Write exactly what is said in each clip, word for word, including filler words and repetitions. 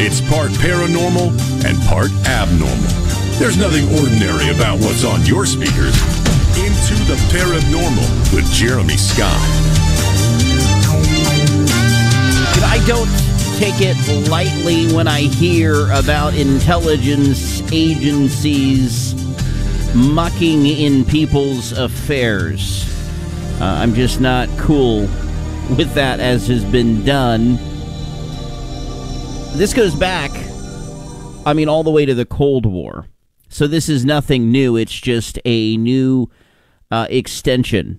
It's part paranormal and part abnormal. There's nothing ordinary about what's on your speakers. Into the Paranormal with Jeremy Scott. I don't take it lightly when I hear about intelligence agencies mucking in people's affairs. Uh, I'm just not cool with that as has been done. This goes back, I mean, all the way to the Cold War. So this is nothing new. It's just a new uh, extension.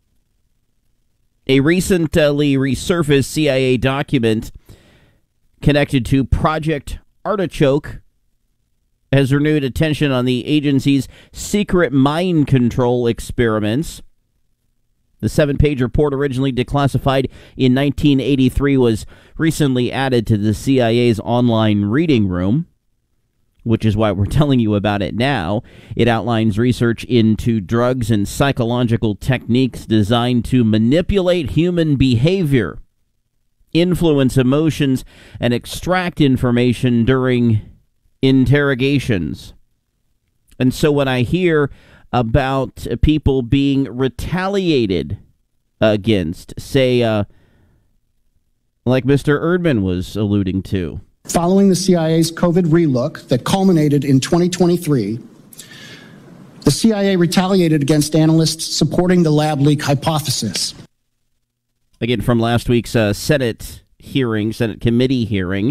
A recently resurfaced C I A document connected to Project Artichoke has renewed attention on the agency's secret mind control experiments. The seven-page report, originally declassified in nineteen eighty-three, was recently added to the C I A's online reading room, which is why we're telling you about it now. It outlines research into drugs and psychological techniques designed to manipulate human behavior, influence emotions, and extract information during interrogations. And so when I hear about people being retaliated against, say, uh, like Mister Erdman was alluding to. Following the C I A's COVID relook that culminated in twenty twenty-three, the C I A retaliated against analysts supporting the lab leak hypothesis. Again, from last week's uh, Senate hearing, Senate committee hearing,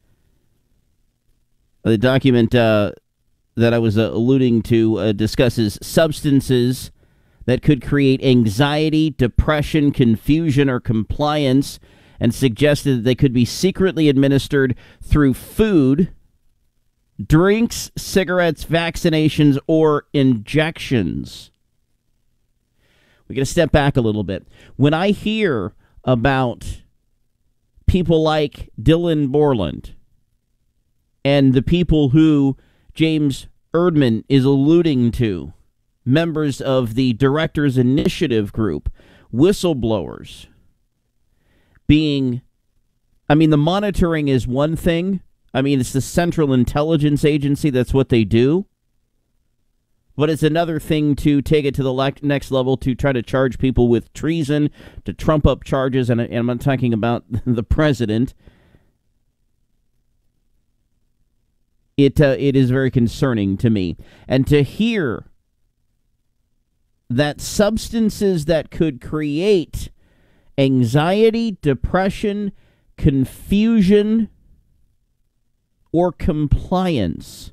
the document uh, that I was uh, alluding to uh, discusses substances that could create anxiety, depression, confusion, or compliance, and suggested that they could be secretly administered through food, drinks, cigarettes, vaccinations, or injections. We got to step back a little bit. When I hear about people like Dylan Borland and the people who James Erdman is alluding to, members of the Directors Initiative Group, whistleblowers, being, I mean, the monitoring is one thing. I mean, it's the Central Intelligence Agency. That's what they do. But it's another thing to take it to the le- next level to try to charge people with treason, to trump up charges. And, and I'm not talking about the president. It uh, it is very concerning to me. And to hear that substances that could create anxiety, depression, confusion, or compliance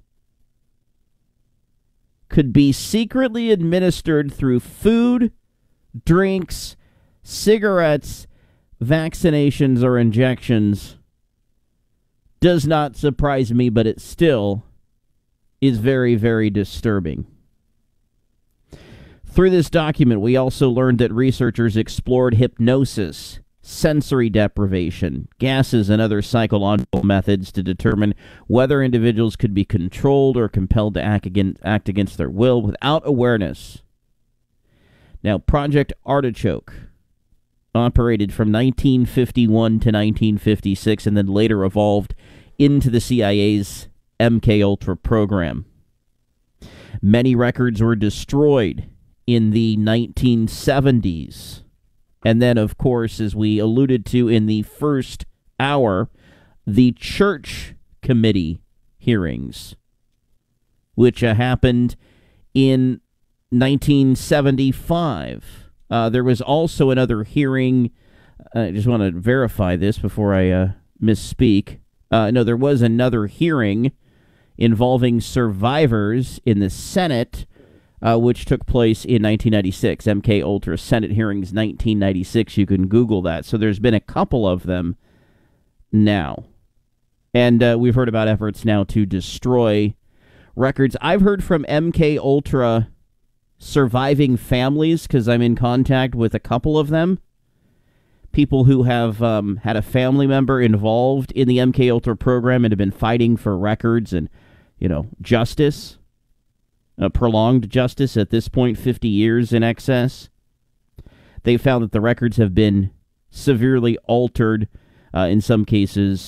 could be secretly administered through food, drinks, cigarettes, vaccinations, or injections does not surprise me, but it still is very, very disturbing. Through this document, we also learned that researchers explored hypnosis, sensory deprivation, gases, and other psychological methods to determine whether individuals could be controlled or compelled to act against, act against their will without awareness. Now, Project Artichoke operated from nineteen fifty-one to nineteen fifty-six and then later evolved into the C I A's M K Ultra program. Many records were destroyed in the nineteen seventies. And then, of course, as we alluded to in the first hour, the Church Committee hearings, which uh, happened in nineteen seventy-five. Uh, there was also another hearing. uh, I just want to verify this before I uh, misspeak. Uh, no, there was another hearing involving survivors in the Senate, uh, which took place in nineteen ninety-six. M K Ultra Senate hearings nineteen ninety-six. You can Google that. So there's been a couple of them now. And uh, we've heard about efforts now to destroy records. I've heard from M K Ultra surviving families, because I'm in contact with a couple of them. People who have um, had a family member involved in the M K Ultra program and have been fighting for records and, you know, justice, uh, prolonged justice at this point, fifty years in excess. They found that the records have been severely altered, uh, in some cases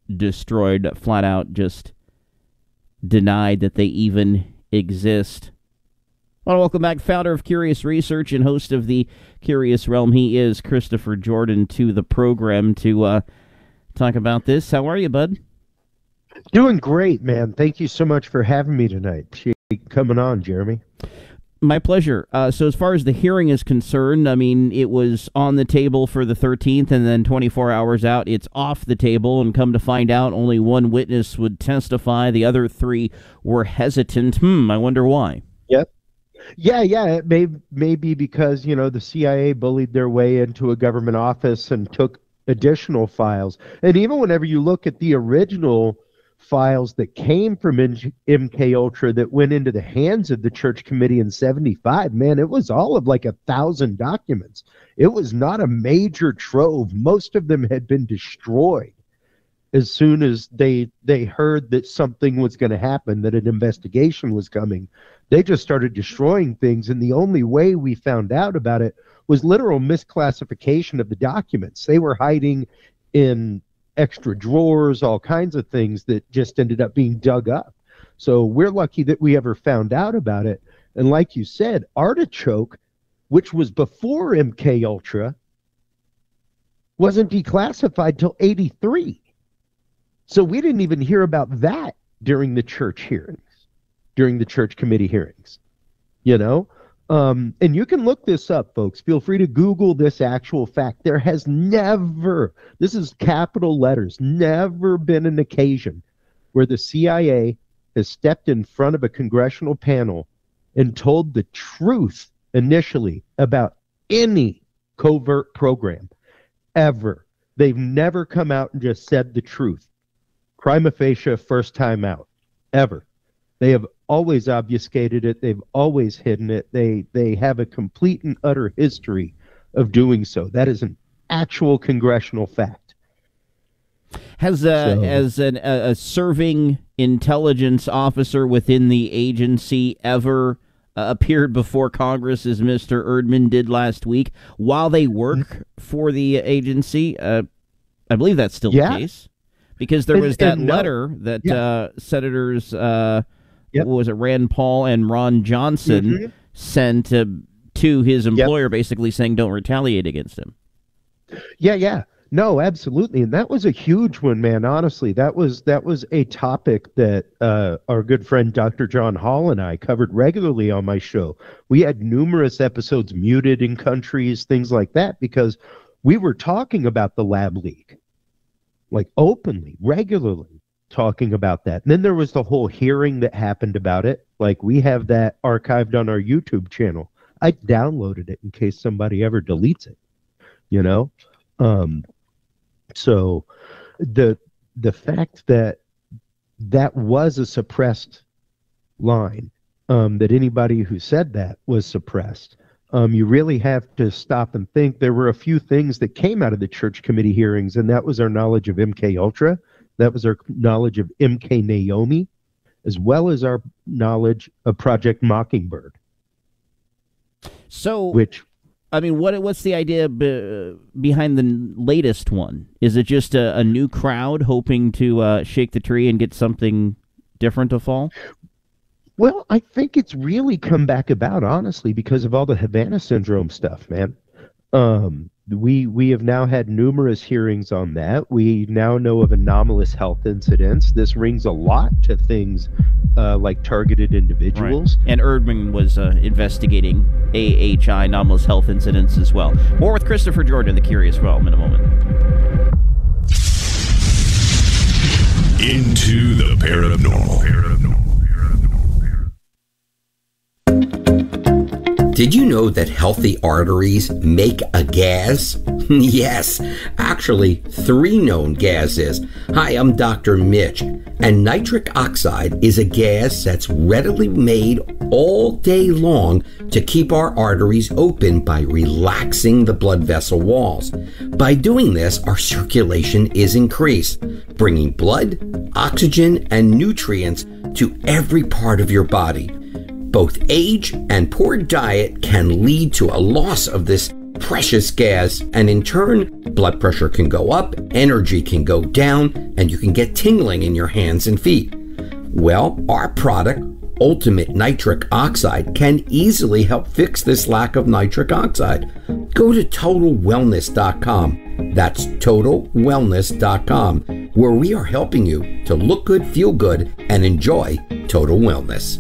destroyed, flat out just denied that they even exist. I want to welcome back founder of Curious Research and host of the Curious Realm. He is Christopher Jordan to the program to uh, talk about this. How are you, bud? Doing great, man. Thank you so much for having me tonight. Appreciate you coming on, Jeremy. My pleasure. Uh, so as far as the hearing is concerned, I mean, it was on the table for the thirteenth, and then twenty-four hours out, it's off the table, and come to find out, only one witness would testify. The other three were hesitant. Hmm, I wonder why. Yep. Yeah, yeah, it may, may be because, you know, the C I A bullied their way into a government office and took additional files. And even whenever you look at the original files that came from M K Ultra that went into the hands of the church committee in seventy-five, man, it was all of like a thousand documents. It was not a major trove. Most of them had been destroyed as soon as they they heard that something was going to happen, that an investigation was coming. They just started destroying things, and the only way we found out about it was literal misclassification of the documents. They were hiding in extra drawers, all kinds of things that just ended up being dug up. So we're lucky that we ever found out about it. And like you said, Artichoke, which was before M K Ultra, wasn't declassified till eighty-three. So we didn't even hear about that during the church hearings, during the church committee hearings, you know? Um, and you can look this up, folks. Feel free to Google this actual fact. There has never, this is capital letters, never been an occasion where the C I A has stepped in front of a congressional panel and told the truth initially about any covert program, ever. They've never come out and just said the truth. Prima facie, first time out, ever. They have always obfuscated it. They've always hidden it. They they have a complete and utter history of doing so. That is an actual congressional fact. Has uh, so, as an, a, a serving intelligence officer within the agency ever uh, appeared before Congress, as Mister Erdman did last week, while they work for the agency? Uh, I believe that's still yeah. the case. Because there and, was that and letter no, that yeah. uh, Senators, uh, yep. what was it, Rand Paul and Ron Johnson mm-hmm. sent uh, to his employer, yep. basically saying don't retaliate against him. Yeah, yeah. No, absolutely. And that was a huge one, man. Honestly, that was that was a topic that uh, our good friend Doctor John Hall and I covered regularly on my show. We had numerous episodes muted in countries, things like that, because we were talking about the lab leak. Like openly, regularly talking about that. And then there was the whole hearing that happened about it. Like we have that archived on our YouTube channel. I downloaded it in case somebody ever deletes it, you know? Um, so the the fact that that was a suppressed line, um, that anybody who said that was suppressed, Um, you really have to stop and think. There were a few things that came out of the church committee hearings, and that was our knowledge of M K Ultra. That was our knowledge of M K Naomi, as well as our knowledge of Project Mockingbird. So, which, I mean, what what's the idea be, behind the latest one? Is it just a, a new crowd hoping to uh, shake the tree and get something different to fall? Well, I think it's really come back about, honestly, because of all the Havana syndrome stuff, man. Um, we we have now had numerous hearings on that. We now know of anomalous health incidents. This rings a lot to things uh, like targeted individuals. Right. And Erdman was uh, investigating A H I, anomalous health incidents, as well. More with Christopher Jordan, the Curious Realm, in a moment. Into the paranormal. Paranormal. Did you know that healthy arteries make a gas? Yes, actually, three known gases. Hi, I'm Doctor Mitch, and nitric oxide is a gas that's readily made all day long to keep our arteries open by relaxing the blood vessel walls. By doing this, our circulation is increased, bringing blood, oxygen, and nutrients to every part of your body. Both age and poor diet can lead to a loss of this precious gas, and in turn, blood pressure can go up, energy can go down, and you can get tingling in your hands and feet. Well, our product, Ultimate Nitric Oxide, can easily help fix this lack of nitric oxide. Go to total wellness dot com. That's total wellness dot com, where we are helping you to look good, feel good, and enjoy total wellness.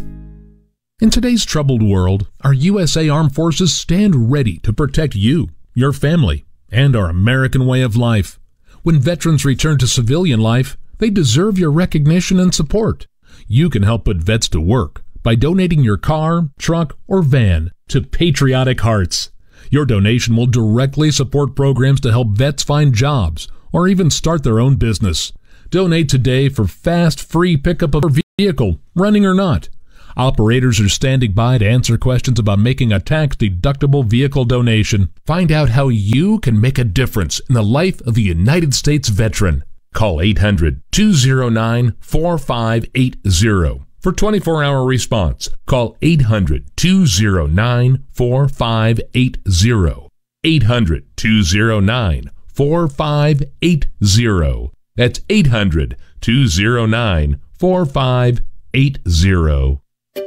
In today's troubled world, our U S A Armed Forces stand ready to protect you, your family, and our American way of life. When veterans return to civilian life, they deserve your recognition and support. You can help put vets to work by donating your car, truck, or van to Patriotic Hearts. Your donation will directly support programs to help vets find jobs or even start their own business. Donate today for fast, free pickup of your vehicle, running or not. Operators are standing by to answer questions about making a tax-deductible vehicle donation. Find out how you can make a difference in the life of a United States veteran. Call eight hundred, two oh nine, four five eight oh for twenty-four hour response. Call eight hundred, two oh nine, four five eight oh. eight hundred, two oh nine, four five eight oh. That's eight hundred, two oh nine, four five eight oh.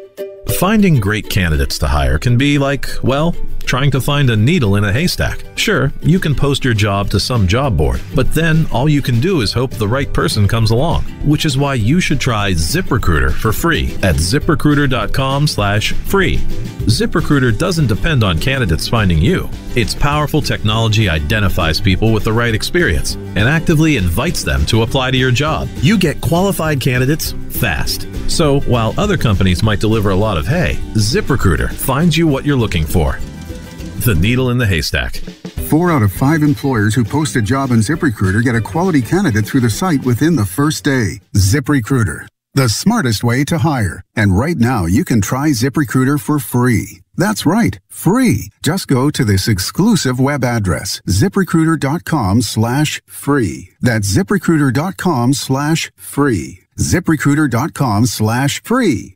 Finding great candidates to hire can be like, well, trying to find a needle in a haystack. Sure, you can post your job to some job board, but then all you can do is hope the right person comes along, which is why you should try ZipRecruiter for free at ZipRecruiter.com slash free. ZipRecruiter doesn't depend on candidates finding you. Its powerful technology identifies people with the right experience and actively invites them to apply to your job. You get qualified candidates fast. So while other companies might deliver a lot of hay, ZipRecruiter finds you what you're looking for. The needle in the haystack. Four out of five employers who post a job on ZipRecruiter get a quality candidate through the site within the first day. ZipRecruiter, the smartest way to hire. And right now, you can try ZipRecruiter for free. That's right, free. Just go to this exclusive web address, ZipRecruiter.com slash free. That's ZipRecruiter.com slash free. ZipRecruiter.com slash free.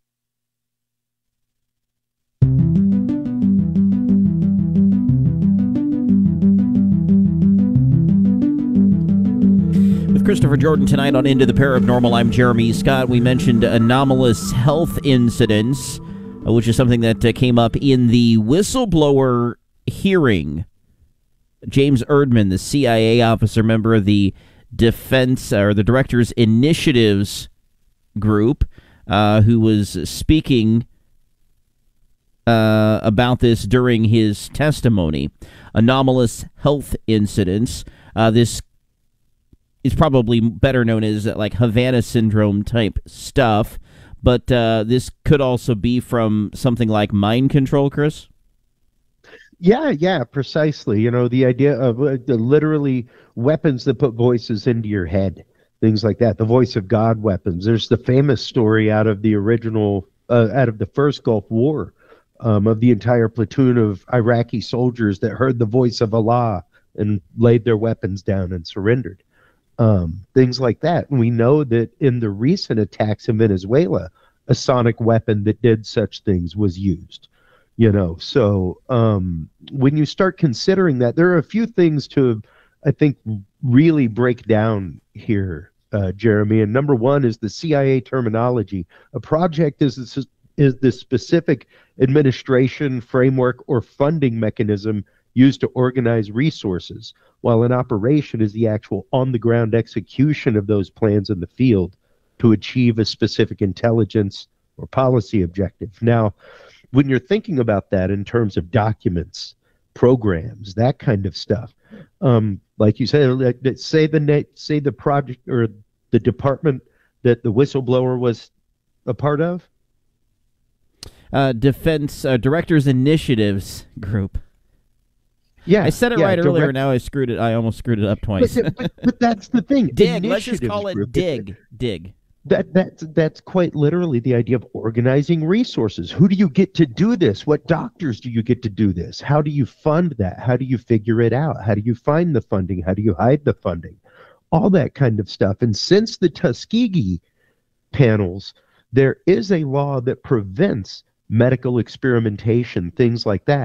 Christopher Jordan tonight on Into the Paranormal. I'm Jeremy Scott. We mentioned anomalous health incidents, uh, which is something that uh, came up in the whistleblower hearing. James Erdman, the C I A officer, member of the Defense or the Directors Initiatives group, uh, who was speaking uh, about this during his testimony. Anomalous health incidents. Uh, this is probably better known as uh, like Havana syndrome type stuff, but uh, this could also be from something like mind control, Chris? Yeah, yeah, precisely. You know, the idea of uh, the literally weapons that put voices into your head, things like that, the voice of God weapons. There's the famous story out of the original, uh, out of the first Gulf War, um, of the entire platoon of Iraqi soldiers that heard the voice of Allah and laid their weapons down and surrendered. Um, things like that. And we know that in the recent attacks in Venezuela, a sonic weapon that did such things was used. You know, so um, when you start considering that, there are a few things to, I think, really break down here, uh, Jeremy. And number one is the C I A terminology. A project is is, is the specific administration, framework, or funding mechanism used to organize resources, while an operation is the actual on-the-ground execution of those plans in the field to achieve a specific intelligence or policy objective. Now, when you're thinking about that in terms of documents, programs, that kind of stuff, um, like you said, say the say the project or the department that the whistleblower was a part of? Uh, Defense uh, Directors Initiatives Group. Yeah, I said it yeah, right direct- earlier. Now I screwed it. I almost screwed it up twice. But, but, but that's the thing. Dig. Let's just call it group. dig. Dig. That that's that's quite literally the idea of organizing resources. Who do you get to do this? What doctors do you get to do this? How do you fund that? How do you figure it out? How do you find the funding? How do you hide the funding? All that kind of stuff. And since the Tuskegee panels, there is a law that prevents medical experimentation, things like that.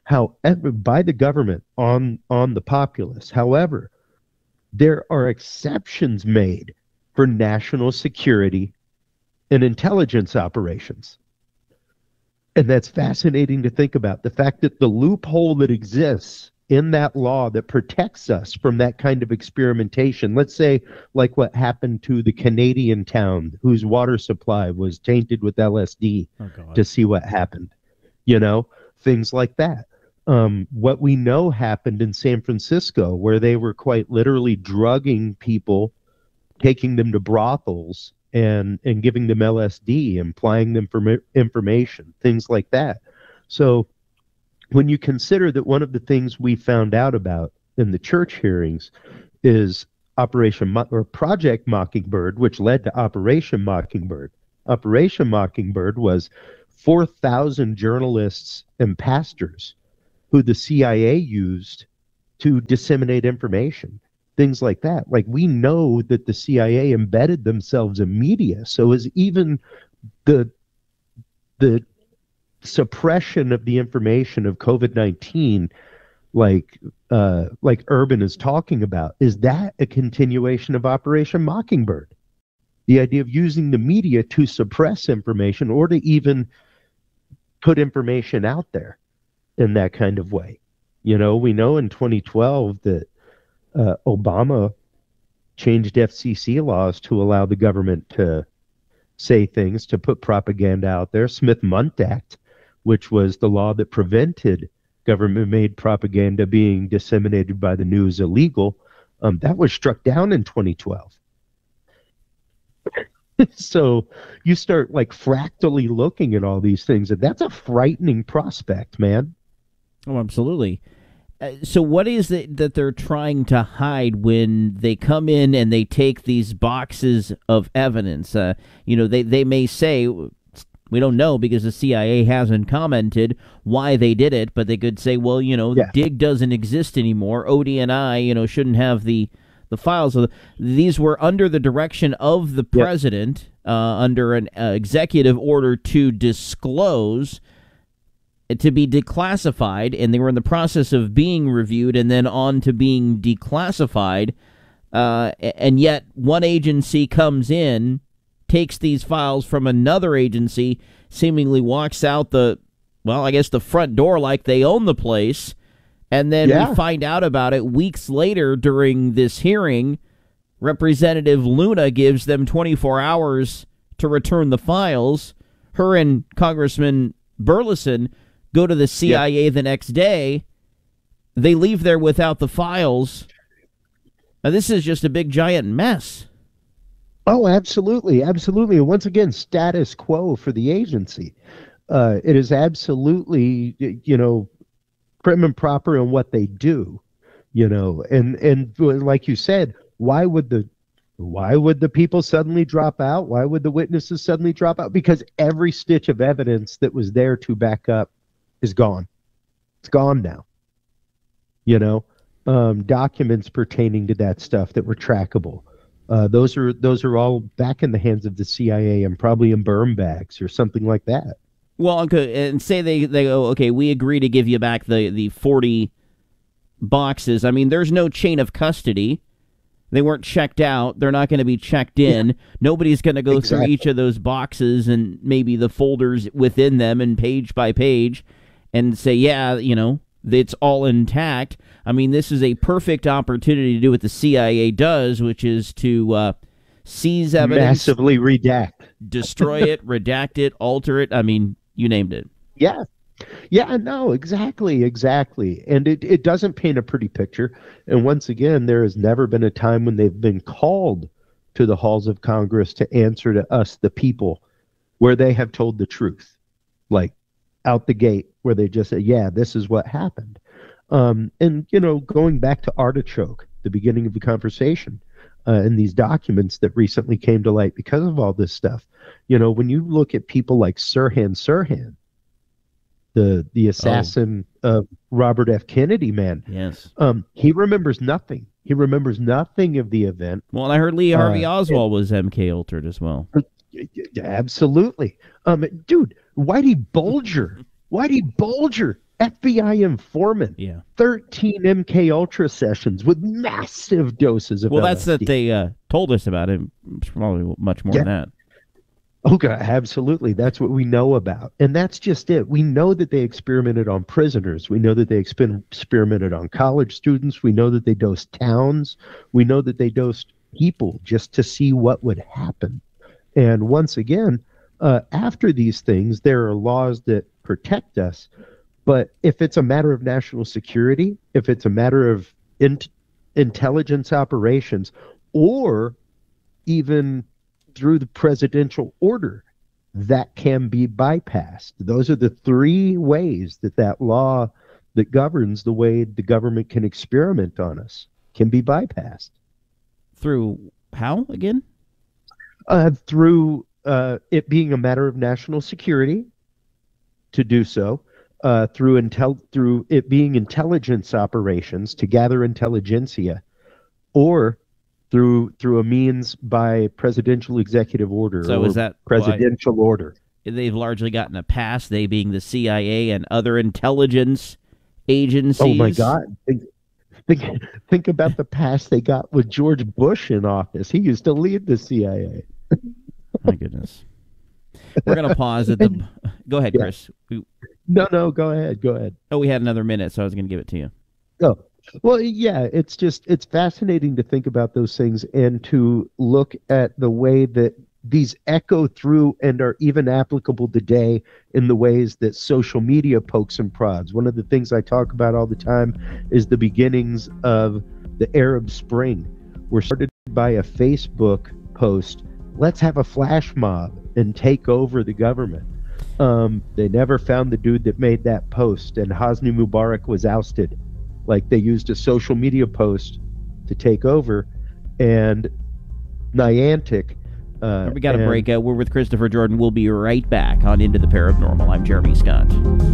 however, by the government on on the populace. However, there are exceptions made for national security and intelligence operations. And that's fascinating to think about. The fact that the loophole that exists in that law that protects us from that kind of experimentation, let's say like what happened to the Canadian town whose water supply was tainted with L S D oh, God. to see what happened, you know, things like that. Um, what we know happened in San Francisco, where they were quite literally drugging people, taking them to brothels and, and giving them L S D, implying them for information, things like that. So when you consider that one of the things we found out about in the church hearings is Operation Mo- or Project Mockingbird, which led to Operation Mockingbird. Operation Mockingbird was four thousand journalists and pastors who the C I A used to disseminate information, things like that. Like, we know that the C I A embedded themselves in media. So is even the the suppression of the information of COVID nineteen, like uh, like Urban is talking about, is that a continuation of Operation Mockingbird? The idea of using the media to suppress information or to even put information out there in that kind of way. You know, we know in twenty twelve that uh, Obama changed F C C laws to allow the government to say things, to put propaganda out there. Smith-Mundt Act, which was the law that prevented government-made propaganda being disseminated by the news illegal, um, that was struck down in twenty twelve. So you start like fractally looking at all these things, and that's a frightening prospect, man. Oh, absolutely. Uh, so what is it that they're trying to hide when they come in and they take these boxes of evidence? Uh, you know, they, they may say, we don't know because the C I A hasn't commented why they did it, but they could say, well, you know, yeah. DIG doesn't exist anymore. O D N I, you know, shouldn't have the, the files. Of the, these were under the direction of the president, yep. uh, under an uh, executive order to disclose, to be declassified, and they were in the process of being reviewed and then on to being declassified, uh, and yet one agency comes in, takes these files from another agency, seemingly walks out the, well, I guess the front door like they own the place, and then yeah. we find out about it weeks later during this hearing. Representative Luna gives them twenty-four hours to return the files. Her and Congressman Burleson go to the C I A yep. the next day. They leave there without the files. Now, this is just a big, giant mess. Oh, absolutely. Absolutely. And once again, status quo for the agency. Uh, it is absolutely, you know, prim and proper in what they do, you know, and, and like you said, why would the, why would the people suddenly drop out? Why would the witnesses suddenly drop out? Because every stitch of evidence that was there to back up is gone. It's gone now. You know, um, documents pertaining to that stuff that were trackable. Uh, those are those are all back in the hands of the C I A and probably in burn bags or something like that. Well, okay, and say they, they go, okay, we agree to give you back the, the forty boxes. I mean, there's no chain of custody. They weren't checked out. They're not going to be checked in. Yeah. Nobody's going to go exactly. through each of those boxes and maybe the folders within them and page by page and say, yeah, you know, it's all intact. I mean, this is a perfect opportunity to do what the C I A does, which is to uh, seize evidence. Massively redact. Destroy it, redact it, alter it. I mean, you named it. Yeah. Yeah, no, exactly, exactly. And it, it doesn't paint a pretty picture. And once again, there has never been a time when they've been called to the halls of Congress to answer to us, the people, where they have told the truth. Like, out the gate, where they just say, yeah, this is what happened. Um, and, you know, going back to Artichoke, the beginning of the conversation, uh, and these documents that recently came to light because of all this stuff, you know, when you look at people like Sirhan Sirhan, the the assassin oh. of Robert F. Kennedy, man, yes, um, he remembers nothing. He remembers nothing of the event. Well, and I heard Lee Harvey uh, Oswald was M K Ultra'd as well. Absolutely. Um, dude, Whitey Bulger, Whitey Bulger F B I informant. Yeah. thirteen M K Ultra sessions with massive doses of Well, L S D. that's that they uh, told us about it. It's probably much more Yeah. than that. Okay, absolutely. That's what we know about. And that's just it. We know that they experimented on prisoners. We know that they exper- experimented on college students. We know that they dosed towns. We know that they dosed people just to see what would happen. And once again, uh, after these things, there are laws that protect us. But if it's a matter of national security, if it's a matter of in- intelligence operations, or even through the presidential order, that can be bypassed. Those are the three ways that that law that governs the way the government can experiment on us can be bypassed. Through how, again? Uh, through uh, it being a matter of national security to do so, uh, through intel- through it being intelligence operations to gather intelligentsia, or through through a means by presidential executive order So or is that presidential why order. they've largely gotten a pass, they being the C I A and other intelligence agencies? Oh my God. Think, think, think about the pass they got with George Bush in office. He used to lead the C I A. My goodness. We're going to pause at the... Go ahead, Yeah. Chris. We- No, no, go ahead. Go ahead. Oh, we had another minute, so I was going to give it to you. Oh, well, yeah, it's just, it's fascinating to think about those things and to look at the way that these echo through and are even applicable today in the ways that social media pokes and prods. One of the things I talk about all the time is the beginnings of the Arab Spring were started by a Facebook post. Let's have a flash mob and take over the government. Um, they never found the dude that made that post, and Hosni Mubarak was ousted. Like, they used a social media post to take over, and Niantic. Uh, We got a and- break. Uh, we're with Christopher Jordan. We'll be right back on Into the Paranormal. I'm Jeremy Scott.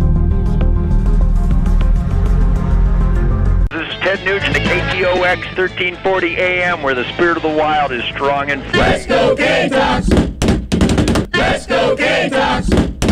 This is Ted Nugent at K T O X thirteen forty A M, where the spirit of the wild is strong and fresh. Let's go Gamecocks! Let's go Gamecocks!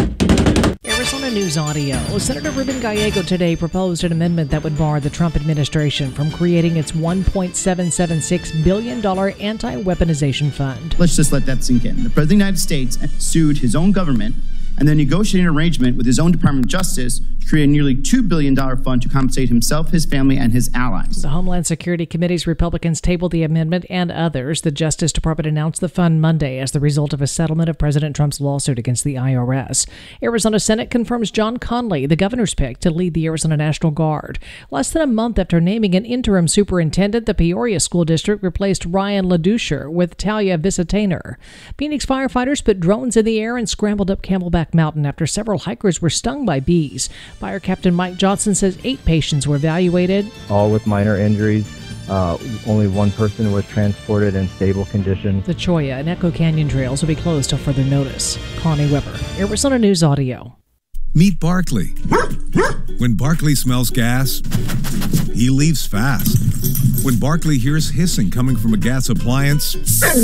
Arizona News Audio. Senator Ruben Gallego today proposed an amendment that would bar the Trump administration from creating its one point seven seven six billion dollars anti-weaponization fund. Let's just let that sink in. The President of the United States sued his own government and then negotiated an arrangement with his own Department of Justice to create a nearly two billion dollars fund to compensate himself, his family, and his allies. The Homeland Security Committee's Republicans tabled the amendment and others. The Justice Department announced the fund Monday as the result of a settlement of President Trump's lawsuit against the I R S. Arizona Senate confirms John Conley, the governor's pick, to lead the Arizona National Guard. Less than a month after naming an interim superintendent, the Peoria School District replaced Ryan LaDoucher with Talia Visitainer. Phoenix firefighters put drones in the air and scrambled up Camelback Mountain after several hikers were stung by bees. Fire Captain Mike Johnson says eight patients were evaluated. All with minor injuries. Uh, only one person was transported in stable condition. The Cholla and Echo Canyon trails will be closed till further notice. Connie Weber, Arizona News Audio. Meet Barkley. When Barkley smells gas, he leaves fast. When Barkley hears hissing coming from a gas appliance,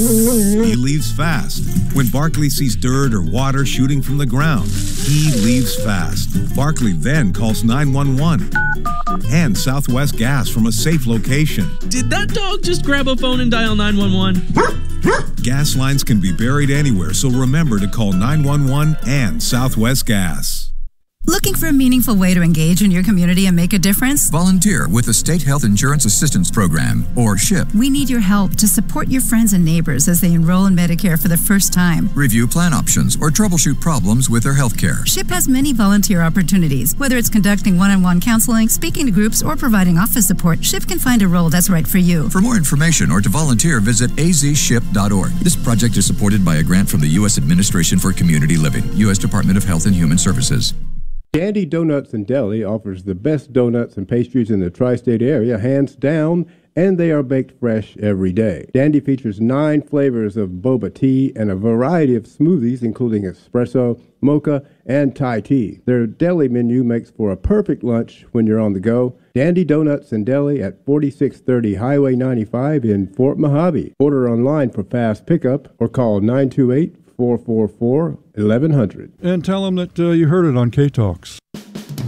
he leaves fast. When Barkley sees dirt or water shooting from the ground, he leaves fast. Barkley then calls nine one one and Southwest Gas from a safe location. Did that dog just grab a phone and dial nine one one? Gas lines can be buried anywhere, so remember to call nine one one and Southwest Gas. Looking for a meaningful way to engage in your community and make a difference? Volunteer with the State Health Insurance Assistance Program, or SHIP. We need your help to support your friends and neighbors as they enroll in Medicare for the first time. Review plan options or troubleshoot problems with their health care. SHIP has many volunteer opportunities. Whether it's conducting one-on-one counseling, speaking to groups, or providing office support, SHIP can find a role that's right for you. For more information or to volunteer, visit a z ship dot org. This project is supported by a grant from the U S Administration for Community Living, U S Department of Health and Human Services. Dandy Donuts and Deli offers the best donuts and pastries in the tri-state area, hands down, and they are baked fresh every day. Dandy features nine flavors of boba tea and a variety of smoothies, including espresso, mocha, and Thai tea. Their deli menu makes for a perfect lunch when you're on the go. Dandy Donuts and Deli at forty-six thirty Highway ninety-five in Fort Mojave. Order online for fast pickup or call nine two eight, four four four, eleven hundred. And tell them that uh, you heard it on K-Talks.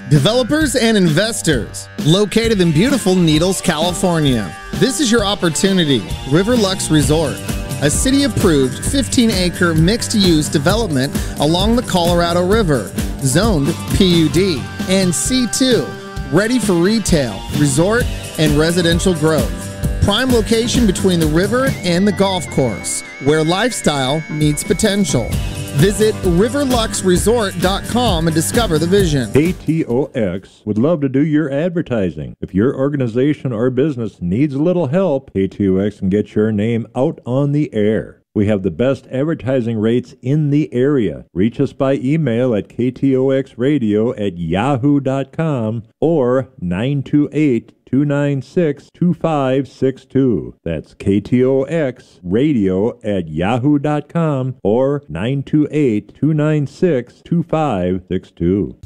Developers and investors, located in beautiful Needles, California. This is your opportunity. Riverlux Resort, a city-approved fifteen acre mixed-use development along the Colorado River, zoned P U D and C two, ready for retail, resort, and residential growth. Prime location between the river and the golf course, where lifestyle meets potential. Visit riverlux resort dot com and discover the vision. K T O X would love to do your advertising. If your organization or business needs a little help, K T O X can get your name out on the air. We have the best advertising rates in the area. Reach us by email at k t o x radio at yahoo dot com or nine two eight, two nine six, two five six two. That's K T O X radio at yahoo dot com or nine two eight, two nine six, two five six two.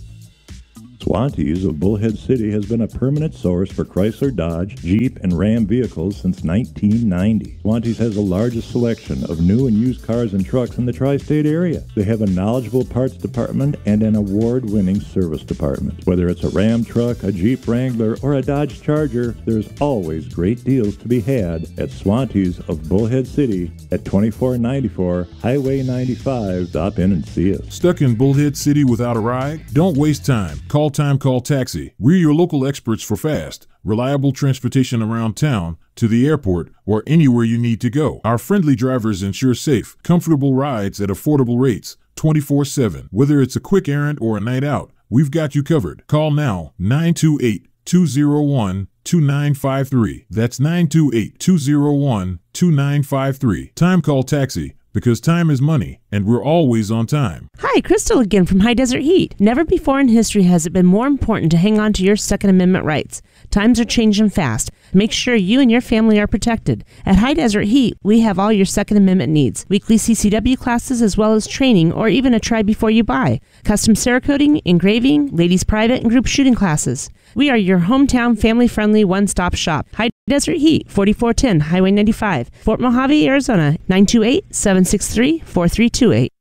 Swantees of Bullhead City has been a permanent source for Chrysler, Dodge, Jeep, and Ram vehicles since nineteen ninety. Swantees has the largest selection of new and used cars and trucks in the tri-state area. They have a knowledgeable parts department and an award-winning service department. Whether it's a Ram truck, a Jeep Wrangler, or a Dodge Charger, there's always great deals to be had at Swantees of Bullhead City at twenty-four ninety-four Highway ninety-five. Stop in and see us. Stuck in Bullhead City without a ride? Don't waste time. Call Time Call Taxi. We're your local experts for fast, reliable transportation around town, to the airport, or anywhere you need to go. Our friendly drivers ensure safe, comfortable rides at affordable rates, twenty-four seven. Whether it's a quick errand or a night out, we've got you covered. Call now, nine two eight, two zero one, two nine five three. That's nine two eight, two zero one, two nine five three. Time Call Taxi, because time is money, and we're always on time. Hi, Crystal again from High Desert Heat. Never before in history has it been more important to hang on to your Second Amendment rights. Times are changing fast. Make sure you and your family are protected. At High Desert Heat, we have all your Second Amendment needs. Weekly C C W classes as well as training or even a try before you buy. Custom Cerakoting, engraving, ladies private and group shooting classes. We are your hometown family-friendly one-stop shop. High Desert Heat, forty-four ten Highway ninety-five, Fort Mojave, Arizona, nine two eight, seven six three, four three two eight.